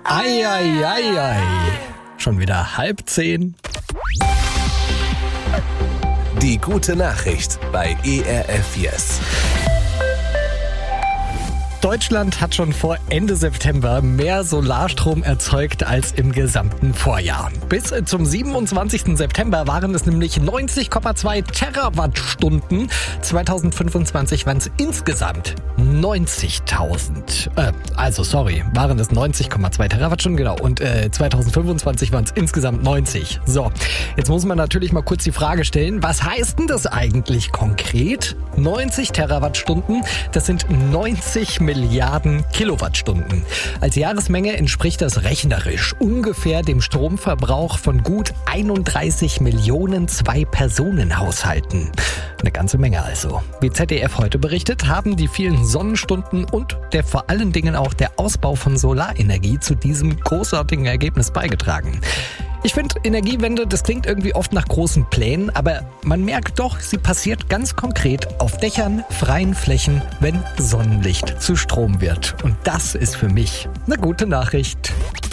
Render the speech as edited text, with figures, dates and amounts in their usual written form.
Ei, ei, ei, ei. Schon wieder 9:30. Die gute Nachricht bei ERF Yes. Deutschland hat schon vor Ende September mehr Solarstrom erzeugt als im gesamten Vorjahr. Bis zum 27. September waren es nämlich 90,2 Terawattstunden. 2025 waren es insgesamt 90.000. Waren es 90,2 Terawattstunden, genau. Und 2025 waren es insgesamt 90. So, jetzt muss man natürlich mal kurz die Frage stellen, was heißt denn das eigentlich konkret? 90 Terawattstunden, das sind 90 Milliarden Kilowattstunden. Als Jahresmenge entspricht das rechnerisch ungefähr dem Stromverbrauch von gut 31 Millionen Zwei-Personen-Haushalten. Eine ganze Menge also. Wie ZDF heute berichtet, haben die vielen Sonnenstunden und vor allen Dingen auch der Ausbau von Solarenergie zu diesem großartigen Ergebnis beigetragen. Ich finde, Energiewende, das klingt irgendwie oft nach großen Plänen, aber man merkt doch, sie passiert ganz konkret auf Dächern, freien Flächen, wenn Sonnenlicht zu Strom wird. Und das ist für mich eine gute Nachricht.